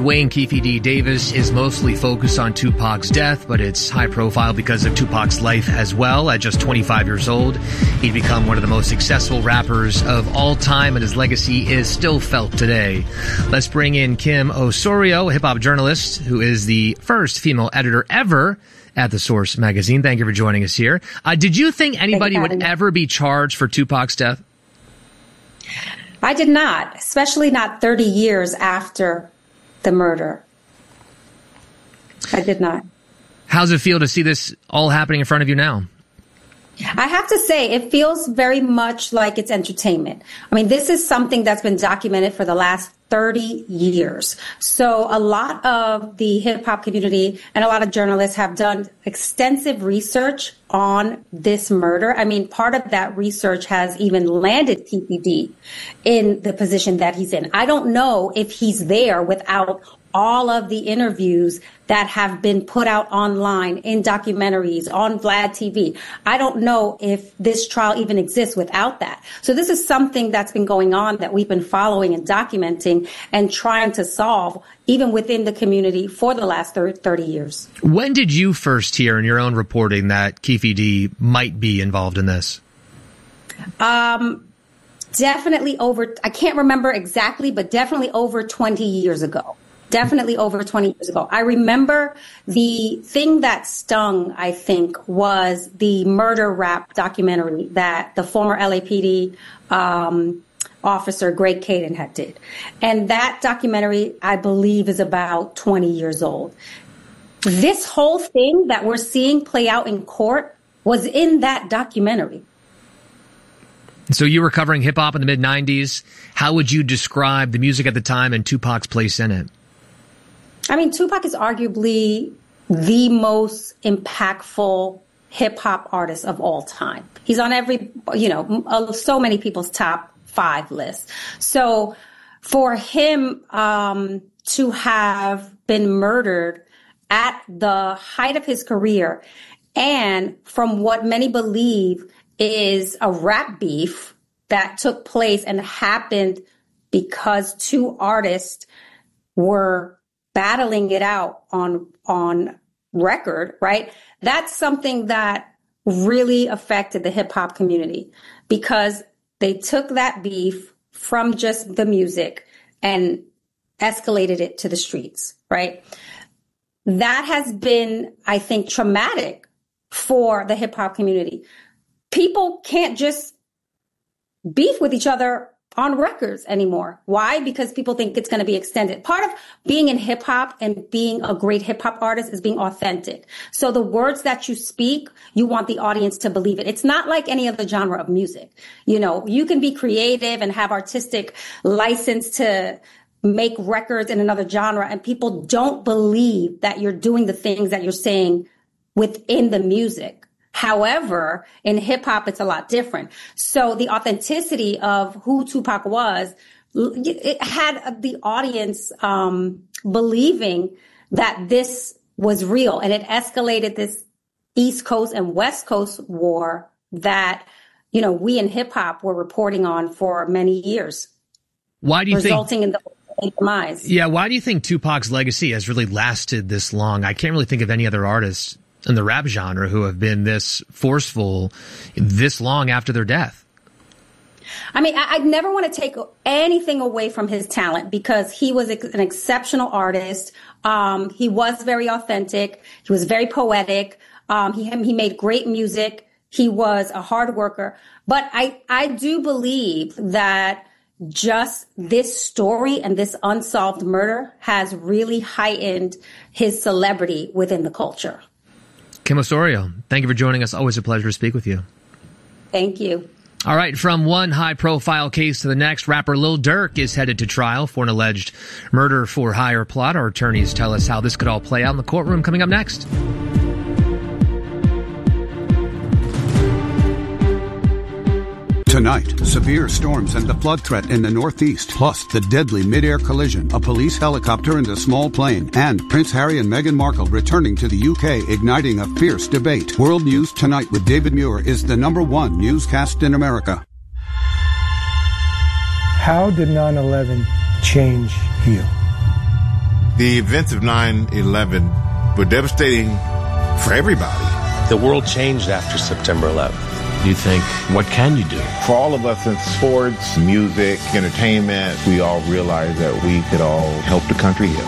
Duane "Keffe D. Davis is mostly focused on Tupac's death, but it's high profile because of Tupac's life as well. At just 25 years old, he'd become one of the most successful rappers of all time, and his legacy is still felt today. Let's bring in Kim Osorio, a hip-hop journalist who is the first female editor ever at The Source magazine. Thank you for joining us here. Did you think anybody would ever be charged for Tupac's death? I did not, especially not 30 years after the murder. I did not. How does it feel to see this all happening in front of you now? I have to say, it feels very much like it's entertainment. I mean, this is something that's been documented for the last 30 years. So a lot of the hip hop community and a lot of journalists have done extensive research on this murder. I mean, part of that research has even landed Keffe D in the position that he's in. I don't know if he's there without all of the interviews that have been put out online in documentaries on Vlad TV. I don't know if this trial even exists without that. So this is something that's been going on that we've been following and documenting and trying to solve even within the community for the last 30 years. When did you first hear in your own reporting that Keffe D might be involved in this? Definitely I can't remember exactly, but definitely over 20 years ago. Definitely over 20 years ago. I remember the thing that stung, I think, was the murder rap documentary that the former LAPD officer Greg Caden had did. And that documentary, I believe, is about 20 years old. This whole thing that we're seeing play out in court was in that documentary. So you were covering hip hop in the mid-90s. How would you describe the music at the time and Tupac's place in it? I mean, Tupac is arguably the most impactful hip hop artist of all time. He's on every, so many people's top 5 lists. So for him to have been murdered at the height of his career, and from what many believe is a rap beef that took place and happened because 2 artists were battling it out on record, right? That's something that really affected the hip hop community because they took that beef from just the music and escalated it to the streets, right? That has been, I think, traumatic for the hip hop community. People can't just beef with each other on records anymore. Why? Because people think it's going to be extended. Part of being in hip hop and being a great hip hop artist is being authentic. So the words that you speak, you want the audience to believe it. It's not like any other genre of music. You can be creative and have artistic license to make records in another genre, and people don't believe that you're doing the things that you're saying within the music. However, in hip hop, it's a lot different. So the authenticity of who Tupac was, it had the audience believing that this was real, and it escalated this East Coast and West Coast war that, we in hip hop were reporting on for many years. Why do you resulting in the demise? Yeah, why do you think Tupac's legacy has really lasted this long? I can't really think of any other artists in the rap genre who have been this forceful this long after their death. I mean, I never want to take anything away from his talent because he was an exceptional artist. He was very authentic. He was very poetic. He made great music. He was a hard worker. But I do believe that just this story and this unsolved murder has really heightened his celebrity within the culture. Kim Osorio, thank you for joining us. Always a pleasure to speak with you. Thank you. All right, from one high-profile case to the next, rapper Lil Durk is headed to trial for an alleged murder-for-hire plot. Our attorneys tell us how this could all play out in the courtroom coming up next. Tonight, severe storms and the flood threat in the Northeast, plus the deadly mid-air collision, a police helicopter and a small plane, and Prince Harry and Meghan Markle returning to the UK, igniting a fierce debate. World News Tonight with David Muir is the #1 newscast in America. How did 9/11 change you? The events of 9/11 were devastating for everybody. The world changed after September 11th. You think, what can you do? For all of us in sports, music, entertainment, we all realized that we could all help the country heal.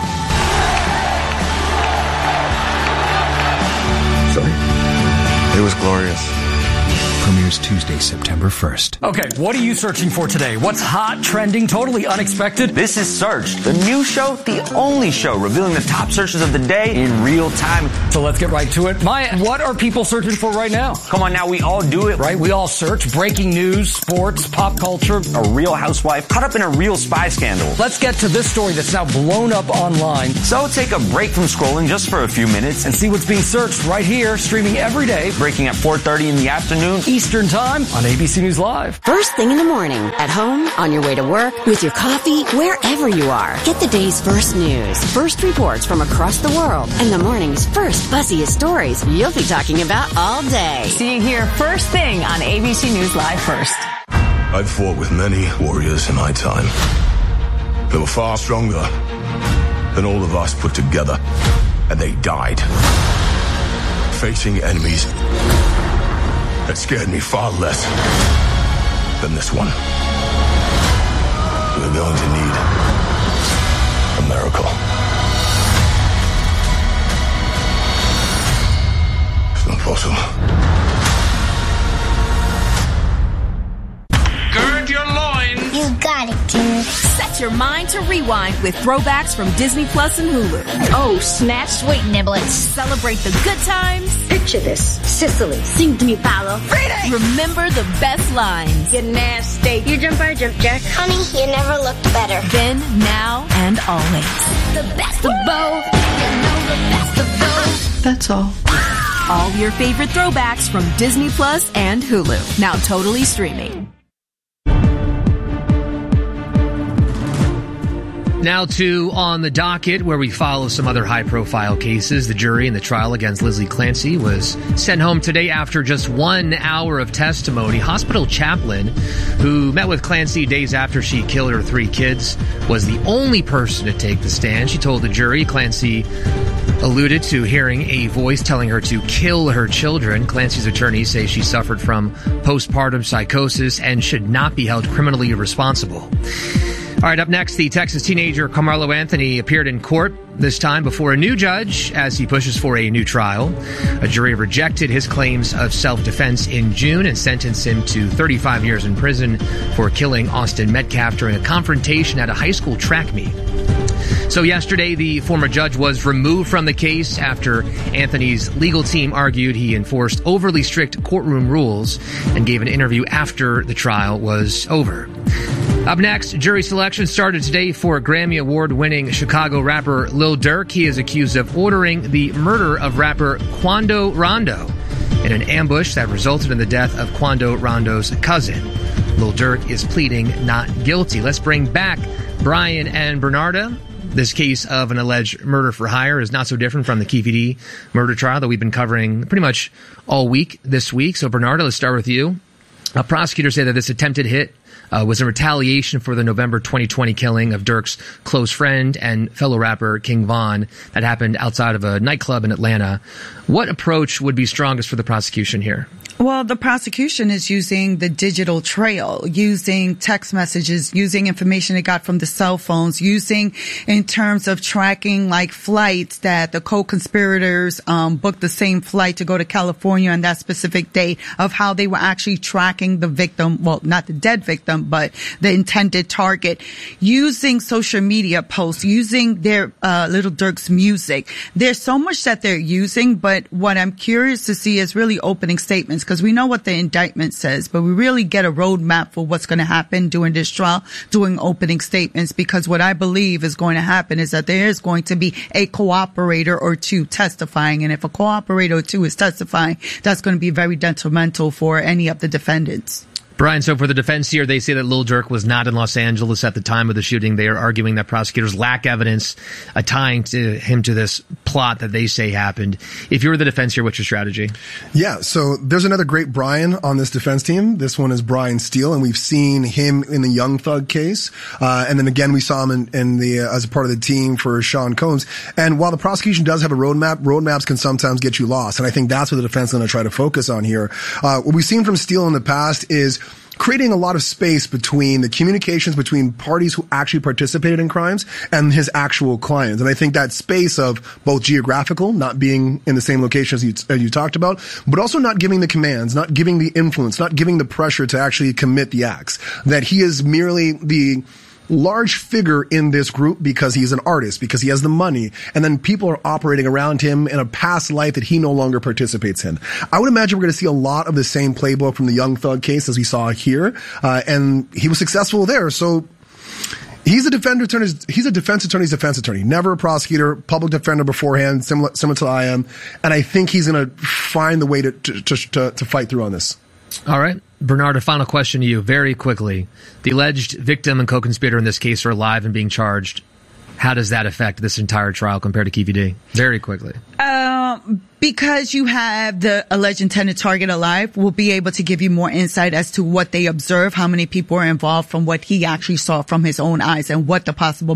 Sorry. It was glorious. Premieres Tuesday, September 1st. Okay, what are you searching for today? What's hot, trending, totally unexpected? This is Searched, the new show, the only show revealing the top searches of the day in real time. So let's get right to it. Maya, what are people searching for right now? Come on now, we all do it. Right, we all search breaking news, sports, pop culture. A real housewife caught up in a real spy scandal. Let's get to this story that's now blown up online. So take a break from scrolling just for a few minutes and see what's being searched right here, streaming every day. Breaking at 4:30 in the afternoon. Eastern Time on ABC News Live. First thing in the morning, at home, on your way to work, with your coffee, wherever you are. Get the day's first news, first reports from across the world, and the morning's first buzziest stories you'll be talking about all day. See you here first thing on ABC News Live first. I've fought with many warriors in my time. They were far stronger than all of us put together, and they died facing enemies that scared me far less than this one. We're going to need a miracle. It's not possible. Gird your loins. You got it, dude. Set your mind to rewind with throwbacks from Disney Plus and Hulu. Oh, snap, sweet niblets. Celebrate the good times. Picture this. Sicily. Sing to me, Paolo. Friday. Remember the best lines. You're nasty. You jump, I jump, Jack. Honey, you never looked better. Then, now, and always. The best of both. You know the best of both. That's all. All your favorite throwbacks from Disney Plus and Hulu. Now totally streaming. Now to On the Docket, where we follow some other high-profile cases. The jury in the trial against Lizzie Clancy was sent home today after just 1 hour of testimony. Hospital chaplain who met with Clancy days after she killed her 3 kids was the only person to take the stand. She told the jury Clancy alluded to hearing a voice telling her to kill her children. Clancy's attorneys say she suffered from postpartum psychosis and should not be held criminally responsible. All right, up next, the Texas teenager Carmelo Anthony appeared in court, this time before a new judge as he pushes for a new trial. A jury rejected his claims of self-defense in June and sentenced him to 35 years in prison for killing Austin Metcalf during a confrontation at a high school track meet. So yesterday, the former judge was removed from the case after Anthony's legal team argued he enforced overly strict courtroom rules and gave an interview after the trial was over. Up next, jury selection started today for Grammy Award-winning Chicago rapper Lil Durk. He is accused of ordering the murder of rapper Quando Rondo in an ambush that resulted in the death of Quando Rondo's cousin. Lil Durk is pleading not guilty. Let's bring back Brian and Bernarda. This case of an alleged murder for hire is not so different from the Keefe D. murder trial that we've been covering pretty much all week this week. So, Bernarda, let's start with you. Prosecutors say that this attempted hit was in retaliation for the November 2020 killing of Durk's close friend and fellow rapper King Von that happened outside of a nightclub in Atlanta. What approach would be strongest for the prosecution here? Well, the prosecution is using the digital trail, using text messages, using information they got from the cell phones, using in terms of tracking like flights that the co-conspirators booked the same flight to go to California on that specific day, of how they were actually tracking the victim, well, not the dead victim, but the intended target, using social media posts, using their Lil Durk's music. There's so much that they're using, but what I'm curious to see is really opening statements, because we know what the indictment says, but we really get a roadmap for what's going to happen during this trial, doing opening statements, because what I believe is going to happen is that there is going to be a cooperator or two testifying, and if a cooperator or two is testifying, that's going to be very detrimental for any of the defendants. Brian, so for the defense here, they say that Lil Durk was not in Los Angeles at the time of the shooting. They are arguing that prosecutors lack evidence tying to him to this plot that they say happened. If you were the defense here, what's your strategy? Yeah, so there's another great Brian on this defense team. This one is Brian Steele, and we've seen him in the Young Thug case. And then again, we saw him in the as a part of the team for Sean Combs. And while the prosecution does have a roadmap, roadmaps can sometimes get you lost. And I think that's what the defense is going to try to focus on here. What we've seen from Steele in the past is creating a lot of space between the communications between parties who actually participated in crimes and his actual clients. And I think that space of both geographical, not being in the same location as you talked about, but also not giving the commands, not giving the influence, not giving the pressure to actually commit the acts. That he is merely the large figure in this group because he's an artist, because he has the money, and then people are operating around him in a past life that he no longer participates in. I would imagine we're going to see a lot of the same playbook from the Young Thug case as we saw here, and he was successful there. So he's a defense attorney's defense attorney, never a prosecutor, public defender beforehand, similar to I am, and I think he's going to find the way to fight through on this. All right. Bernard, a final question to you very quickly. The alleged victim and co-conspirator in this case are alive and being charged. How does that affect this entire trial compared to Keffe D? Very quickly. Because you have the alleged intended target alive, we'll be able to give you more insight as to what they observe, how many people are involved from what he actually saw from his own eyes, and what the possible